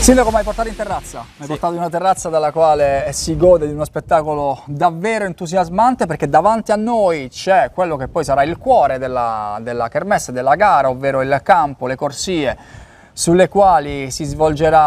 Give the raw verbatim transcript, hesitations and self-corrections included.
Sindaco, mi hai portato in terrazza, mi hai Sì. portato in una terrazza dalla quale si gode di uno spettacolo davvero entusiasmante, perché davanti a noi c'è quello che poi sarà il cuore della, della kermesse, della gara, ovvero il campo, le corsie sulle quali si svolgerà